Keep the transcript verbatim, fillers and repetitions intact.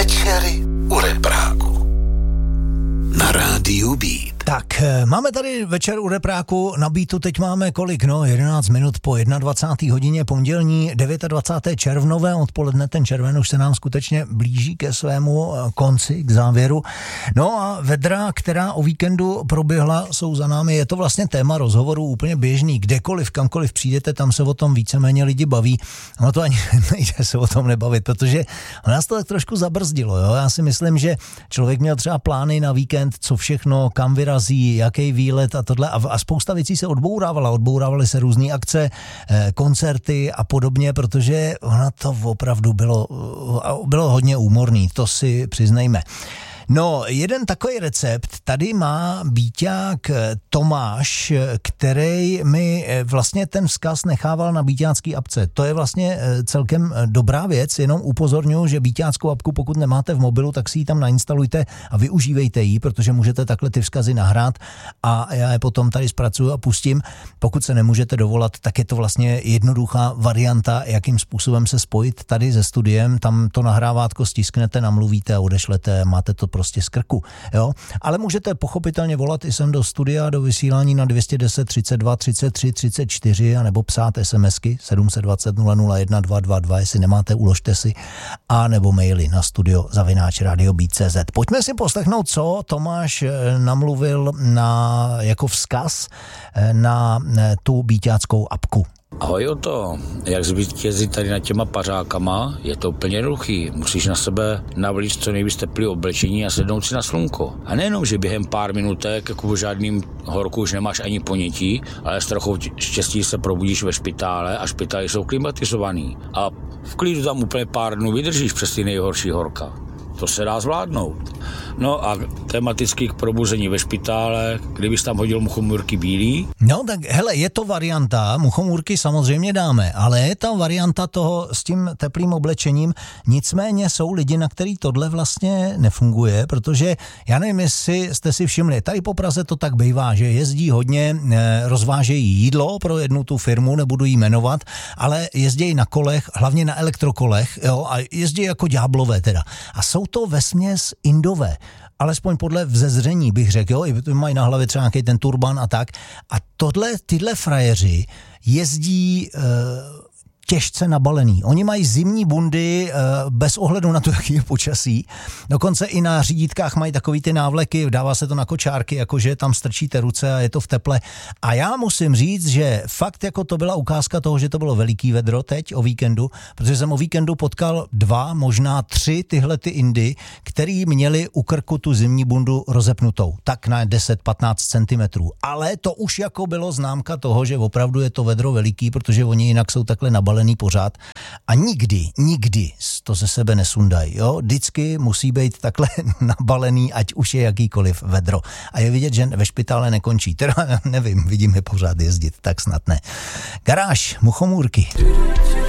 Večery u repráku na rádiu Beat. Tak, máme tady večer u repráku na Beatu, teď máme kolik, no, jedenáct minut po dvacáté jedné hodině, pondělní dvacátého devátého červnové odpoledne, ten červen už se nám skutečně blíží ke svému konci, k závěru. No a vedra, která o víkendu proběhla, jsou za námi, je to vlastně téma rozhovoru úplně běžný, kdekoliv, kamkoliv přijdete, tam se o tom víceméně lidi baví, no to ani nejde se o tom nebavit, protože nás to tak trošku zabrzdilo, jo, já si myslím, že člověk měl třeba plány na víkend, co všechno, kam vyrazí, jaký výlet a tohle a, a spousta věcí se odbourávala, odbourávaly se různé akce, eh, koncerty a podobně, protože ona to opravdu bylo, bylo hodně úmorný, to si přiznejme. No, jeden takový recept tady má Bíťák Tomáš, který mi vlastně ten vzkaz nechával na bíťácký apce. To je vlastně celkem dobrá věc, jenom upozorňuji, že bíťáckou apku, pokud nemáte v mobilu, tak si ji tam nainstalujte a využívejte ji, protože můžete takhle ty vzkazy nahrát a já je potom tady zpracuju a pustím. Pokud se nemůžete dovolat, tak je to vlastně jednoduchá varianta, jakým způsobem se spojit tady se studiem, tam to nahrávátko stisknete, namluvíte a odešlete, máte to prostě z krku, jo. Ale můžete pochopitelně volat i sem do studia, do vysílání na dvě stě deset, třicet dva, třicet tři, třicet čtyři, anebo psát SMSky sedm set dvacet nula nula jedna dva dva dva, jestli nemáte, uložte si, a nebo maily na studio zavináč radio beat tečka cé zet. Pojďme si poslechnout, co Tomáš namluvil na, jako vzkaz na tu bíťáckou apku. Ahoj Oto, jak zvítězit tady nad těma pařákama, je to úplně jednoduchý. Musíš na sebe navlít co nejvíc teplý oblečení a sednout si na slunko. A nejenom, že během pár minutek, jako o žádným horku už nemáš ani ponětí, ale s trochou štěstí se probudíš ve špitále a špitály jsou klimatizovaný. A v klidu tam úplně pár dnů vydržíš přes ty nejhorší horka. To se dá zvládnout. No a tematicky k probuzení ve špitále, kdybys tam hodil muchomůrky bílý. No tak hele, je to varianta, muchomůrky samozřejmě dáme, ale je ta varianta toho s tím teplým oblečením, nicméně jsou lidi, na který tohle vlastně nefunguje, protože já nevím, jestli jste si všimli, tady po Praze to tak bývá, že jezdí hodně, rozvážejí jídlo pro jednu tu firmu, nebudu jí jmenovat, ale jezdí na kolech, hlavně na elektrokolech, jo, a jezdí jako ďáblové teda. A jsou to vesměs Indové, alespoň podle vzezření bych řekl, jo, mají na hlavě třeba nějaký ten turban a tak. A tohle, tyhle frajeři jezdí e, těžce nabalený. Oni mají zimní bundy e, bez ohledu na to, jaký je počasí. Dokonce i na řídítkách mají takový ty návleky, dává se to na kočárky, jakože tam strčíte ruce a je to v teple. A já musím říct, že fakt jako to byla ukázka toho, že to bylo veliký vedro teď o víkendu, protože jsem o víkendu potkal dva, možná tři tyhle ty Indy, který měli u krku tu zimní bundu rozepnutou. Tak na deset patnáct centimetrů. Ale to už jako bylo známka toho, že opravdu je to vedro veliký, protože oni jinak jsou takhle nabalený pořád a nikdy, nikdy to ze sebe nesundají, jo, vždycky musí být takhle nabalený, ať už je jakýkoliv vedro. A je vidět, že ve špitále nekončí, teda nevím, vidíme pořád jezdit, tak snad ne. Garáž, muchomůrky.